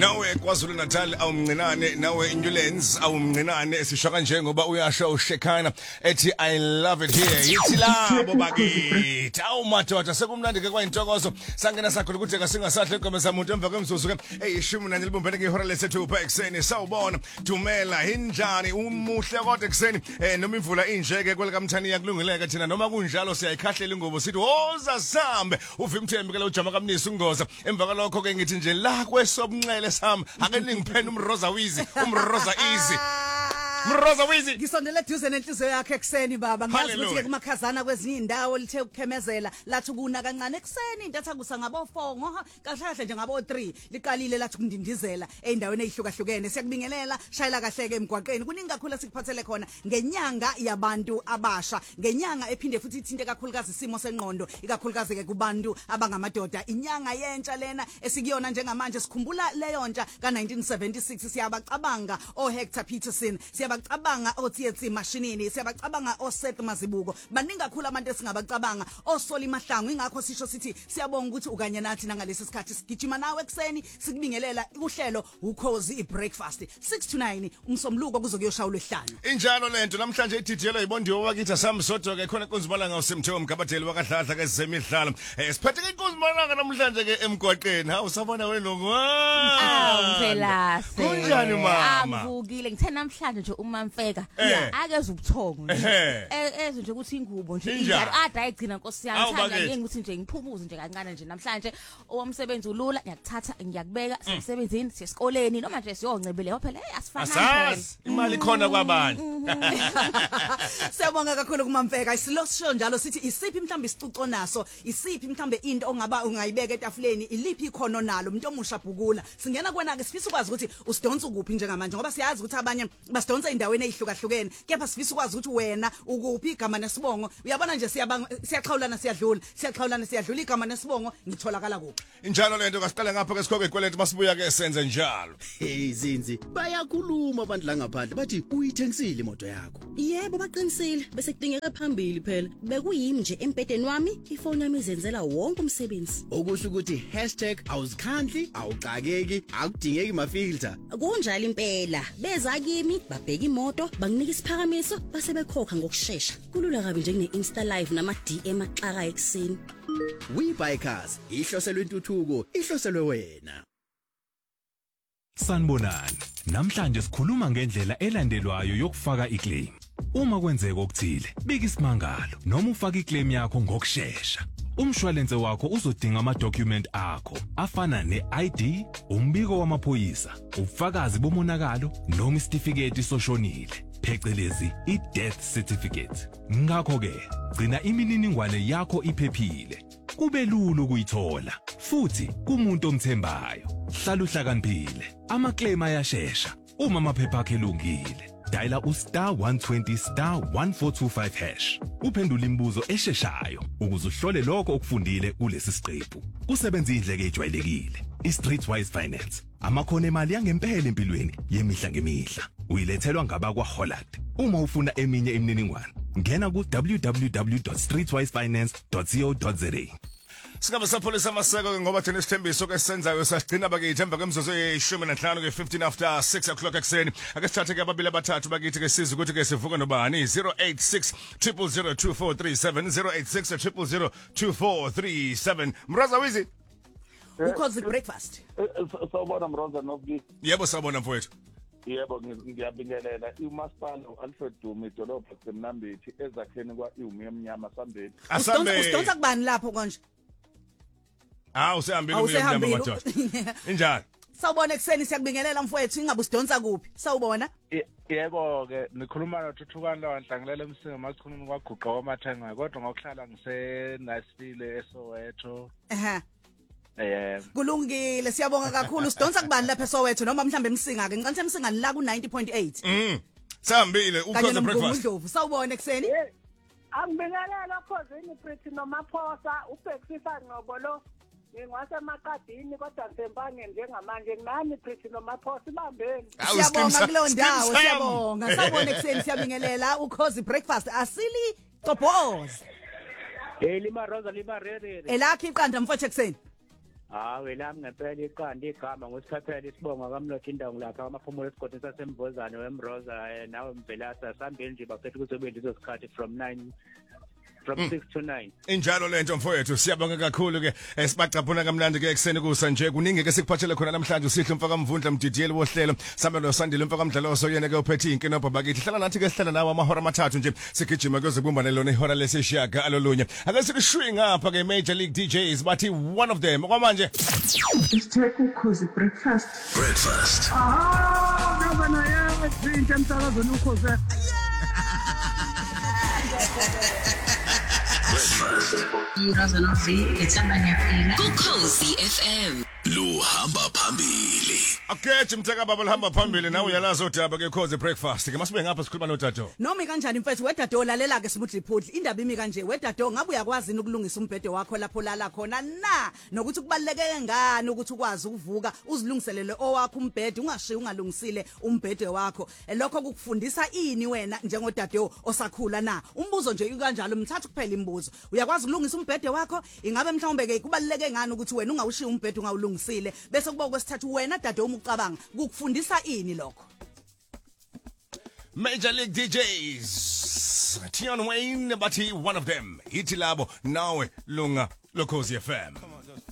Nawe KwaZulu Natal awumncinane nawe Indulence awumncinane esisho kanje ngoba uyasho uShekana ethi I love it here yithi labo bakithi awumadoda sekumnandi ke kwayintokozo sangena sakho ukuthi kasingasahle egomeza umuntu emva kwemzuzu ke eyishumi nanye libumbene ngehora lesethupa ekseni sawubona Dumela injani umuhle kodwa ekseni noma imvula injeke kwelikamthani yakulungileka thina noma kunjalo siyayikhahlela ingobo sithi woza sambe uvimthembi ke lo jama kamnisi ungoza emva kwalokho ke ngithi nje la kwesobunxele sami ake ningiphene umroza easy Mroza Wizi ngisondela eduze nenhliziyo yakhe ekseni baba ngazi ukuthi ke kumakhazana kwezinye indawo lithe ukukhemezela lathi kuna kancane ekseni intatha kusa ngabo 4 ngoha kahle nje ngabo 3 liqalile lathi kundindizela eindaweni ezihlukahlukene siyakubingelela shayela kahle ke emgwaqeni kuningi kakhulu sikuphathele khona ngenyanga yabantu abasha ngenyanga ephinde futhi ithinte kakhulukazi isimo senqondo ikakhulukazi ke kubantu abangamadoda inyanga yentsha lena esikuyona njengamanje sikhumbula leyo ntsha ka1976 siyabacabanga Hector Peterson siyabacabanga oTT Mashinini siyabacabanga oSeth Mazibuko baningi kakhulu abantu esingabacabanga oSoli Mahlangu ingakho sisho sithi siyabonga ukuthi ukanye nathi nangalesi sikhathi sigijima nawe ekseni sikubingelela uhlelo ukhozi ibreakfast 6 to 9 umsomluko kuzokuyoshawula ehlanu injalo lento namhlanje ididiyelo ibondiwe wakithi samsodo ke khona inkunzimalanga uSimtho umgabadeli wakadladla ke zemidlalo siphethe ke inkunzimalanga namhlanje ke emgwaqeni ha usabona welungu phela kunjani mama avukile ngithe namhlanje nje umamfeka akeze ubuthongo nje eze nje ukuthi ingubo nje injalo ayigcina Nkosi yami thanda ngeke ukuthi nje ngiphumuze nje kancane nje namhlanje owamsebenzi ulula ngiyakuthatha ngiyakubeka semsebenzini sesikoleni noma nje siyoncebele phela asifana imali khona kwabanye siyabonga kakhulu kumamfeka isilosho njalo sithi isiphi mhlambe isicuco naso isiphi mhlambe into ongaba ungayibeka etafuleni iliphi ikhono nalo umuntu omusha bhukula singena kwena ke sifisa ukwazi ukuthi usidonsa ukuphi njengamanje ngoba siyazi ukuthi abanye basidonsa endaweni ezihlukahlukene kepha sifisa ukwazi ukuthi wena ukuphi igama nesibongo uyabona nje siyaxhawulana siyadlula igama nesibongo ngitholakala kuphi injalo lento kasiqale ngapha ke sikhoke ikweleti masibuya ke senze njalo hey Zinzi bayakhuluma abantu la ngaphandle bathi uyithengisile imoto yakho yebo baqinisile bese kudingeka phambili phela bekuyimi nje empedeni wami ifoni yami izenzela wonke umsebenzi okusho ukuthi #awuzikhandli awuxakeki akudingeki mafilter kunjalo impela beza kimi babheka imoto banginika isiphakamiso base bekhokha ngokusheshsha kulula kabi nje kune Insta live nama DM axaka ekseni WeBuyCars ihloselwe intuthuko ihloselwe wena Sanibonani namhlanje sikhuluma ngendlela elandelwayo yokufaka iclaim uma kwenzeka okuthile bika isimangalo noma ufaka iclaim yakho ngokusheshsha umshwalense wakho uzodinga ama-document akho afana ne-ID, umbiko wamaphoyisa, ubufakazi bomonakalo noma isitifiketi soshonile phecelezi i-death certificate. Ngakho-ke gcina imininingwane yakho iphephile kube lula ukuyithola futhi kumuntu omthembayo. Hlala uhlakaniphile ama-claim ayashesha uma amaphepha akho elungile. Diala *120*1425# uphendula imibuzo esheshayo ukuze uhlole lokho okufundile kulesi siqephu. Kusebenza indleke ejwayelekile. iStreetwise Finance amakhono emali yangempela empilweni yemihla ngemihla. Uyilethelwa ngabakwa Holland. Uma ufuna eminye imininingwane ngena ku www.streetwisefinance.co.za. Singabe sapholisa amaseko ngoba thina isithembiso ke senzayo sasigcina bakithi emva kwemzuzu ye15 ke 15 after 6 o'clock ekseni ake sithathe ke ababili abathathu bakithi ke siza ukuthi ke sivuka nobani 086 0002437 086 Mroza Wizi ukhozi breakfast sawubona Mroza nokuthi yebo sawubona mfowethu yebo ngiyabingelela uMasipala uAlfred Dumi idolobha laseMnambithi ezakheni kwa iwumi emnyama sambeni usidonsa kubani lapho konje usehambile umnyama madoda injani sawubona ekseni siyakubingelela mfowethu ingabe usidonsa kuphi sawubona yebo ke nikhuluma noThuthukani lawanhlangelela emsinga masikhuluma kwaguqa kwamathenga kodwa ngokuhlala ngisenasile eSoweto kulungile siyabonga kakhulu sidonsa kubani lapha eSoweto noma mhlambe emsinga ke ngiqanise emsingani la ku 90.8 sihambile ukhoze breakfast sawubona ekseni angibingelela khozini Pretty nomaphosa ubhekisisa ngqobo lo ngwasemaqadini kodwa ngisempange njengamanje nginani Pretty nomaphosa ibambeni siyabonga kuleyo ndawo siyabonga sawubona ekseni siyabingelela ukhozi breakfast asili cobhoza lima roza lima rere elakhi iqanda mfowethu ekseni hawe lami ngempela iqanda igama ngosiphephela isibonga kamlothi indawo lapha amaphumulo esigodini sasembozane wemroza nawe mvelasa sambeni nje bafethu kuzobe lezo sikhathi from 6 to 9. Injalo lento mfowethu siyabonga kakhulu ke sibacaphuna kamnandi ke ekseni kusa nje kuningi ke sikuphathele khona namhlanje usihle mfaka mvundla mdidiyeli wohlelo samelo sandile mfaka mdlaloso yena ke uphethe inkinobho bakithi hlala nathi ke sihlala nawe amahora amathathu nje sigijima kuze kubumbane lona ihora lesishiyaga alolunye ake sikushuyi ngapha ke Major League DJs bathi one of them kwamanje Isitheko Ukhozi breakfast Ngabana ya drinta emsakazweni Ukhozi Ukhozi FM luhamba phambili. Akethi mthaka baba luhamba phambili nawe uyalazo udaba ke Ukhozi breakfast ke masibe ngapha sikhuluma noTato Noma kanjani mfethu wedado lalela ke smoothly phudli indaba imi kanje wedado ngabe uyakwazi ukulungisa umbhede wakho lapho lala khona na nokuthi kubalekeke ngani ukuthi ukwazi ukuvuka uzilungiselele owakho umbhede ungashiyi ungalungisile umbhede wakho lokho kukufundisa ini wena njengodadeo osakhula na umbuzo nje kanjalo mthatha kuphela imbuzo uyakwazi ukulungisa umbhede wakho ingabe mhlawumbe ke kubalekeke ngani ukuthi wena ungawushiya umbhede ungawulungisile bese kuba kwesithathu wena dadeo umucabanga kukufundisa ini lokho Major League DJs Tion Wayne bathi one of them ithi labo nawe lunga Ukhozi FM